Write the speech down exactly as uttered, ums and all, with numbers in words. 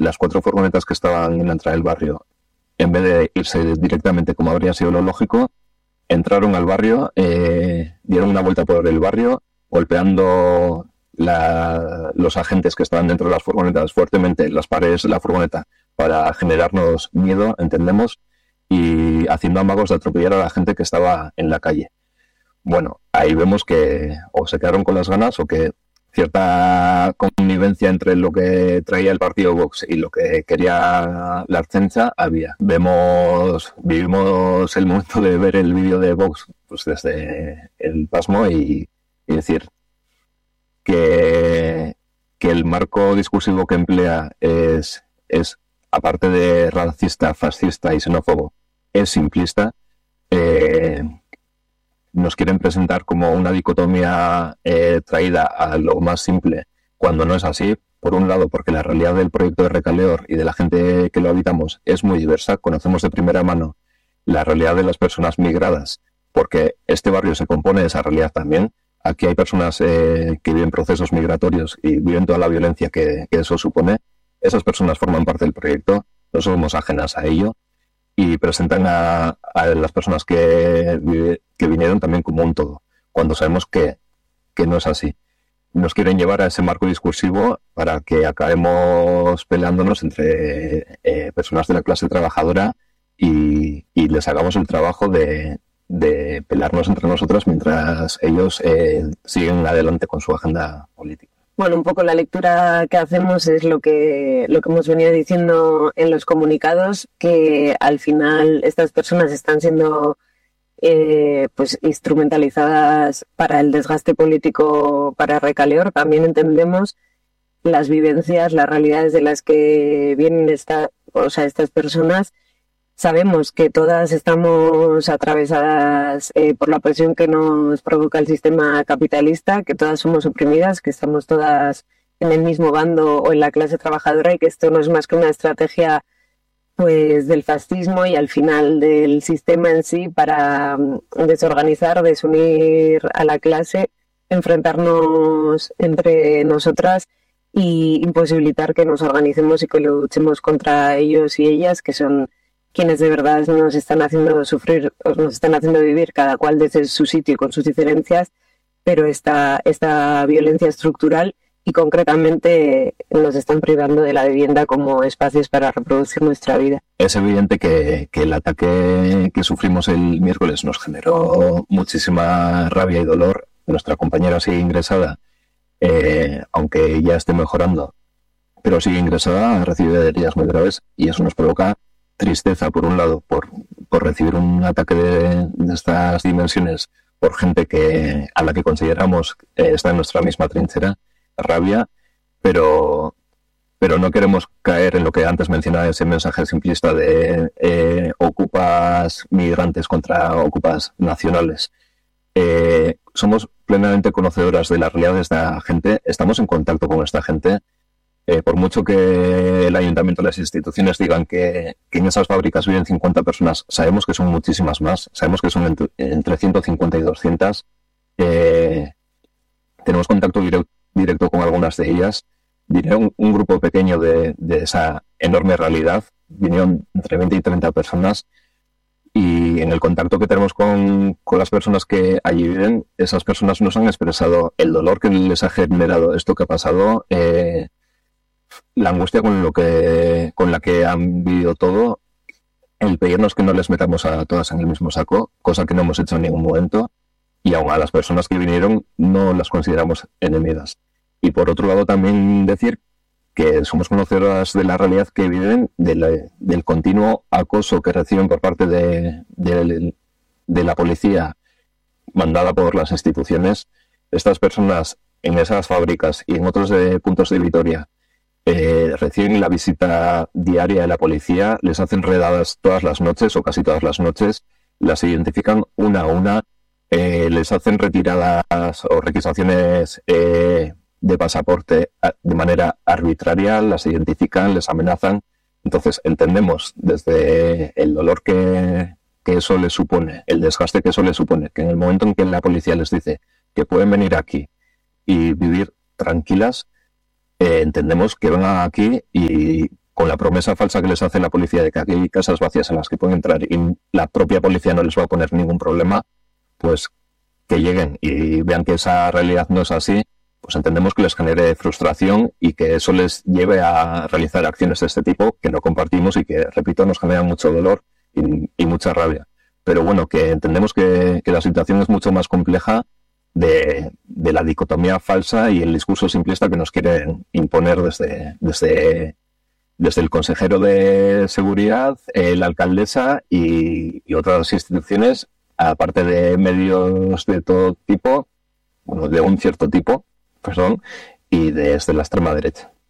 las cuatro furgonetas que estaban en la entrada del barrio, en vez de irse directamente como habría sido lo lógico, entraron al barrio, eh, dieron una vuelta por el barrio, golpeando la, los agentes que estaban dentro de las furgonetas fuertemente las paredes de la furgoneta para generarnos miedo, entendemos, y haciendo amagos de atropellar a la gente que estaba en la calle. Bueno, ahí vemos que o se quedaron con las ganas o que cierta connivencia entre lo que traía el partido Vox y lo que quería la Ertzaintza había. Vemos, vivimos el momento de ver el vídeo de Vox pues desde el pasmo y, y decir que, que el marco discursivo que emplea es, es, aparte de racista, fascista y xenófobo, es simplista. Eh, nos quieren presentar como una dicotomía eh, traída a lo más simple, cuando no es así. Por un lado, porque la realidad del proyecto de Recaleor y de la gente que lo habitamos es muy diversa. Conocemos de primera mano la realidad de las personas migradas, porque este barrio se compone de esa realidad también. Aquí hay personas eh, que viven procesos migratorios y viven toda la violencia que, que eso supone. Esas personas forman parte del proyecto, no somos ajenas a ello, y presentan a, a las personas que, que vinieron también como un todo, cuando sabemos que, que no es así. Nos quieren llevar a ese marco discursivo para que acabemos peleándonos entre eh, personas de la clase trabajadora y, y les hagamos el trabajo de, de pelearnos entre nosotros mientras ellos eh, siguen adelante con su agenda política. Bueno, un poco la lectura que hacemos es lo que, lo que hemos venido diciendo en los comunicados, que al final estas personas están siendo eh, pues instrumentalizadas para el desgaste político para Recaleor. También entendemos las vivencias, las realidades de las que vienen esta, o sea, estas personas. Sabemos que todas estamos atravesadas eh, por la presión que nos provoca el sistema capitalista, que todas somos oprimidas, que estamos todas en el mismo bando o en la clase trabajadora y que esto no es más que una estrategia pues del fascismo y al final del sistema en sí para desorganizar, desunir a la clase, enfrentarnos entre nosotras y imposibilitar que nos organicemos y que luchemos contra ellos y ellas, que son quienes de verdad nos están haciendo sufrir, o nos están haciendo vivir cada cual desde su sitio y con sus diferencias, pero esta, esta violencia estructural y concretamente nos están privando de la vivienda como espacios para reproducir nuestra vida. Es evidente que, que el ataque que sufrimos el miércoles nos generó muchísima rabia y dolor. Nuestra compañera sigue ingresada, eh, aunque ya esté mejorando, pero sigue ingresada, recibe heridas muy graves y eso nos provoca tristeza, por un lado, por, por recibir un ataque de, de estas dimensiones por gente que a la que consideramos eh, está en nuestra misma trinchera, rabia, pero, pero no queremos caer en lo que antes mencionaba, ese mensaje simplista de eh, ocupas migrantes contra ocupas nacionales. Eh, somos plenamente conocedoras de las realidades de esta gente, estamos en contacto con esta gente. Eh, por mucho que el ayuntamiento y las instituciones digan que, que en esas fábricas viven cincuenta personas, sabemos que son muchísimas más, sabemos que son entre, entre ciento cincuenta y doscientas. Eh, tenemos contacto directo, directo con algunas de ellas. Diré un, un grupo pequeño de, de esa enorme realidad, vinieron entre veinte y treinta personas, y en el contacto que tenemos con, con las personas que allí viven, esas personas nos han expresado el dolor que les ha generado esto que ha pasado, eh, la angustia con lo que con la que han vivido todo, el pedirnos que no les metamos a todas en el mismo saco, cosa que no hemos hecho en ningún momento, y aún a las personas que vinieron no las consideramos enemigas. Y por otro lado también decir que somos conocedoras de la realidad que viven, de la, del continuo acoso que reciben por parte de, de, de la policía mandada por las instituciones. Estas personas en esas fábricas y en otros de, puntos de Vitoria Eh, reciben la visita diaria de la policía, les hacen redadas todas las noches o casi todas las noches, las identifican una a una, eh, les hacen retiradas o requisaciones eh, de pasaporte de manera arbitraria, las identifican, les amenazan. Entonces entendemos desde el dolor que, que eso les supone, el desgaste que eso les supone, que en el momento en que la policía les dice que pueden venir aquí y vivir tranquilas, Eh, entendemos que vengan aquí y con la promesa falsa que les hace la policía de que aquí hay casas vacías en las que pueden entrar y la propia policía no les va a poner ningún problema, pues que lleguen y vean que esa realidad no es así, pues entendemos que les genere frustración y que eso les lleve a realizar acciones de este tipo que no compartimos y que, repito, nos generan mucho dolor y, y mucha rabia. Pero bueno, que entendemos que, que la situación es mucho más compleja de, de la dicotomía falsa y el discurso simplista que nos quieren imponer desde, desde, desde el consejero de seguridad, eh, la alcaldesa y, y otras instituciones, aparte de medios de todo tipo, bueno, de un cierto tipo, perdón, y desde la extrema derecha.